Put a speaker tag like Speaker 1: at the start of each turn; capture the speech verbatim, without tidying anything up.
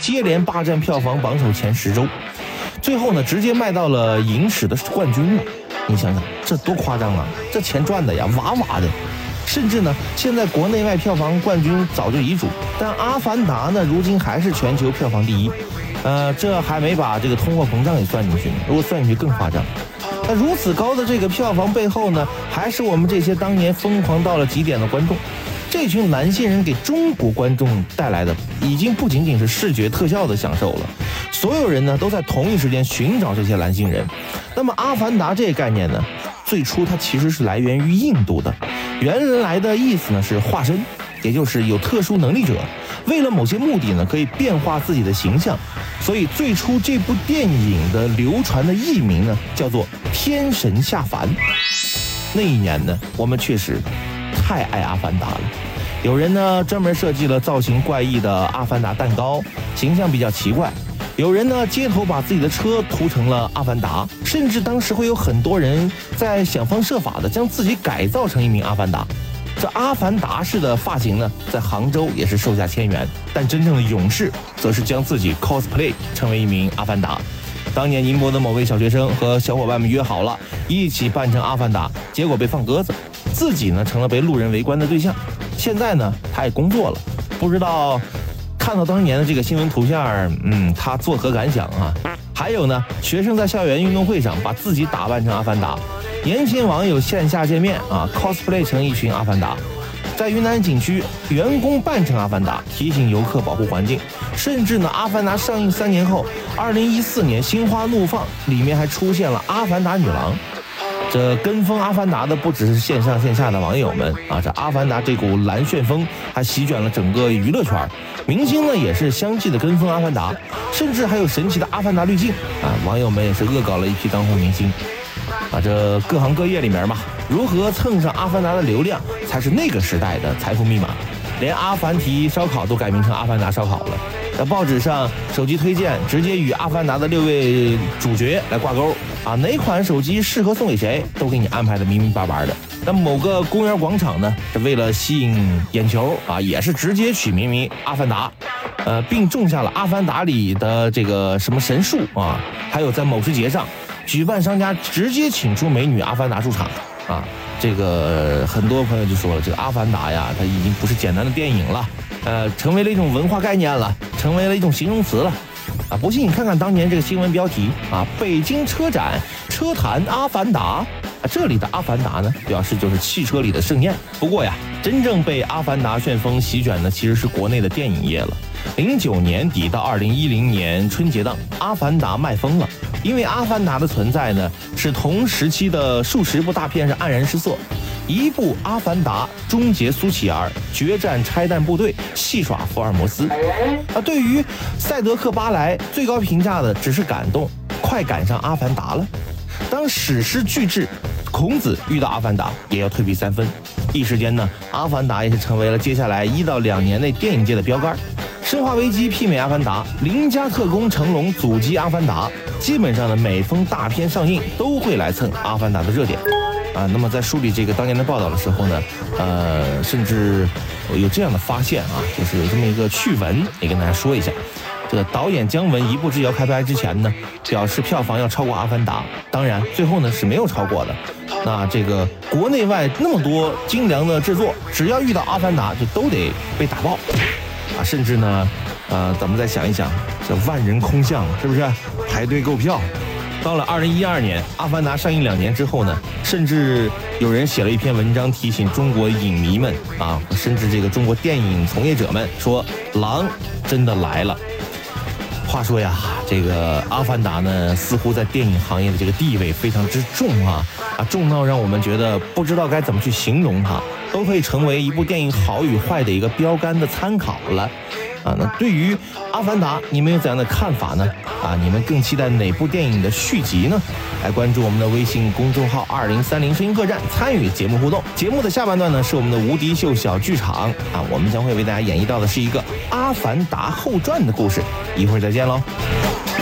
Speaker 1: 接连霸占票房榜首前十周，最后呢直接卖到了影史的冠军了。你想想，这多夸张啊！这钱赚的呀，哇哇的。甚至呢，现在国内外票房冠军早就遗嘱，但《阿凡达》呢，如今还是全球票房第一。呃，这还没把这个通货膨胀给算进去呢，如果算进去更夸张。那如此高的这个票房背后呢，还是我们这些当年疯狂到了极点的观众。这群蓝星人给中国观众带来的，已经不仅仅是视觉特效的享受了，所有人呢都在同一时间寻找这些蓝星人。那么《阿凡达》这个概念呢，最初它其实是来源于印度的，原来的意思呢是化身，也就是有特殊能力者，为了某些目的呢可以变化自己的形象，所以最初这部电影的流传的译名呢叫做《天神下凡》。那一年呢，我们确实太爱阿凡达了。有人呢专门设计了造型怪异的阿凡达蛋糕，形象比较奇怪。有人呢街头把自己的车涂成了阿凡达，甚至当时会有很多人在想方设法的将自己改造成一名阿凡达。这阿凡达式的发型呢，在杭州也是售价千元，但真正的勇士则是将自己 cosplay 成为一名阿凡达。当年宁波的某位小学生和小伙伴们约好了一起扮成阿凡达，结果被放鸽子，自己呢成了被路人围观的对象。现在呢他也工作了，不知道看到当年的这个新闻图片，嗯，他作何感想啊？还有呢，学生在校园运动会上把自己打扮成阿凡达，年轻网友线下见面啊 ，cosplay 成一群阿凡达。在云南景区，员工扮成阿凡达，提醒游客保护环境。甚至呢，阿凡达上映三年后，二零一四年心花怒放，里面还出现了阿凡达女郎。这跟风阿凡达的不只是线上线下的网友们啊，这阿凡达这股蓝旋风还席卷了整个娱乐圈，明星呢也是相继的跟风阿凡达，甚至还有神奇的阿凡达滤镜啊，网友们也是恶搞了一批当红明星。啊，这各行各业里面嘛，如何蹭上阿凡达的流量，才是那个时代的财富密码。连阿凡提烧烤都改名成阿凡达烧烤了。在报纸上，手机推荐直接与阿凡达的六位主角来挂钩啊，哪款手机适合送给谁，都给你安排的明明白白的。那某个公园广场呢，是为了吸引眼球啊，也是直接取名为阿凡达，呃，并种下了阿凡达里的这个什么神树啊。还有在某时节上，举办商家直接请出美女阿凡达出场啊。这个很多朋友就说了，这个阿凡达呀，它已经不是简单的电影了，呃，成为了一种文化概念了，成为了一种形容词了。啊，不信你看看当年这个新闻标题啊，北京车展车坛阿凡达啊，这里的阿凡达呢，表示就是汽车里的盛宴。不过呀，真正被阿凡达旋风席卷的其实是国内的电影业了。零九年底到二零一零年春节档，阿凡达卖疯了。因为阿凡达的存在呢，使同时期的数十部大片是黯然失色。一部阿凡达终结苏乞儿，决战拆弹部队，戏耍福尔摩斯。啊，对于赛德克巴莱最高评价的只是感动，快赶上阿凡达了。当史诗巨制孔子遇到阿凡达，也要退避三分。一时间呢，阿凡达也是成为了接下来一到两年内电影界的标杆。生化危机媲美阿凡达，邻家特工成龙阻击阿凡达，基本上的每逢大片上映都会来蹭阿凡达的热点啊。那么在梳理这个当年的报道的时候呢，呃，甚至有这样的发现啊，就是有这么一个趣闻，也跟大家说一下。这个导演姜文一步之遥开拍之前呢，表示票房要超过阿凡达，当然最后呢是没有超过的。那这个国内外那么多精良的制作，只要遇到阿凡达就都得被打爆啊！甚至呢，呃，咱们再想一想，这万人空巷是不是排队购票？到了二零一二年，《阿凡达》上映两年之后呢，甚至有人写了一篇文章提醒中国影迷们啊，甚至这个中国电影从业者们说，狼真的来了。话说呀，这个《阿凡达》呢，似乎在电影行业的这个地位非常之重啊啊，重到让我们觉得不知道该怎么去形容它，都可以成为一部电影好与坏的一个标杆的参考了。啊，那对于《阿凡达》，你们有怎样的看法呢？啊，你们更期待哪部电影的续集呢？来关注我们的微信公众号二零三零声音客栈，参与节目互动。节目的下半段呢，是我们的无敌秀小剧场啊，我们将会为大家演绎到的是一个《阿凡达后传》的故事。一会儿再见喽。